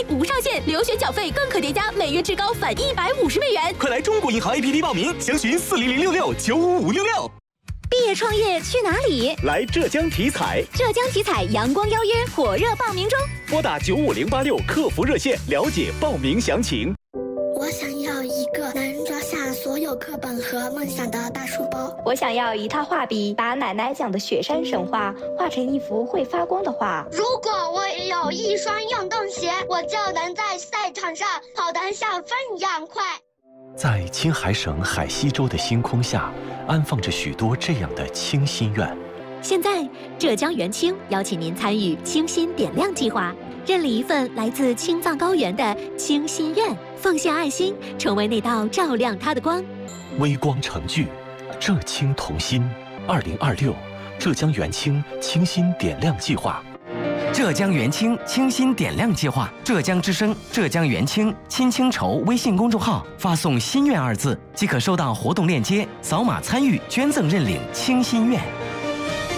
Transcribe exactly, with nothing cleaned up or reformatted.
无上限，留学缴费更可叠加，每月至高返一百五十美元。 快来中国银行 A P P 报名，详询四零零六六九五五六六。 毕业创业去哪里？ 来浙江体彩。 浙江体彩阳光邀约火热报名中， 拨打九五零八六客服热线了解报名详情。 我想要一个能装下所有课本和梦想的大书包。 我想要一套画笔，把奶奶讲的雪山神话画成一幅会发光的画。 如果我也有一双运动鞋，我就能在赛场上跑得像风一样快。 在青海省海西州的星空下，安放着许多这样的清心愿。 现在，浙江元清邀请您参与清心点亮计划，认领一份来自青藏高原的清心愿，奉献爱心，成为那道照亮它的光。 微光成炬，浙青同心。二零二六，浙江元清清心点亮计划。 浙江元清清心点亮计划，浙江之声、浙江元清亲清筹微信公众号发送“心愿”二字，即可收到活动链接，扫码参与捐赠认领清心愿。